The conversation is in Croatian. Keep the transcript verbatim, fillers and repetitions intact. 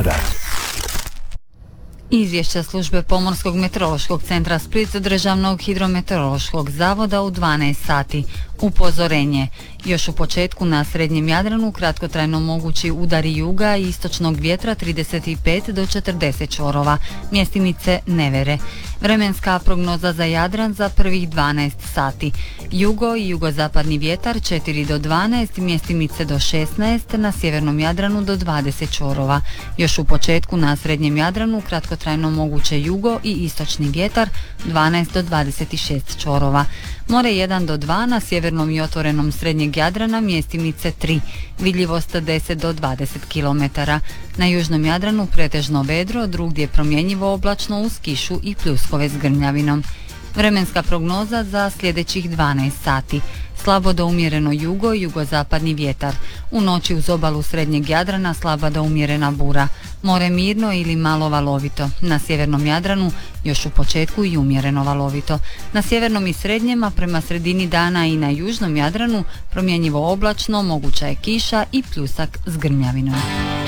Radio. Izvješća službe Pomorskog meteorološkog centra Split Državnog hidrometeorološkog zavoda u dvanaest sati. Upozorenje. Još u početku na srednjem Jadranu kratkotrajno mogući udari juga i istočnog vjetra trideset pet do četrdeset čvorova, mjestimice nevere. Vremenska prognoza za Jadran za prvih dvanaest sati. Jugo i jugozapadni vjetar četiri do dvanaest, mjestimice do šesnaest, na sjevernom Jadranu do dvadeset čvorova. Još u početku na srednjem Jadranu kratkotrajno moguće jugo i istočni vjetar dvanaest do dvadeset šest čvorova. More jedan do dva, na sjevernom i otvorenom srednjeg Jadrana mjestimice tri, vidljivost deset do dvadeset kilometara. Na južnom Jadranu pretežno vedro, drugdje promjenjivo oblačno uz kišu i pljuskove s grmljavinom. Vremenska prognoza za sljedećih dvanaest sati. Slabo do umjereno jugo i jugozapadni vjetar. U noći uz obalu srednjeg Jadrana slaba do umjerena bura. More mirno ili malo valovito. Na sjevernom Jadranu još u početku i umjereno valovito. Na sjevernom i srednjem, a prema sredini dana i na južnom Jadranu promjenjivo oblačno, moguća je kiša i pljusak s grmljavinom.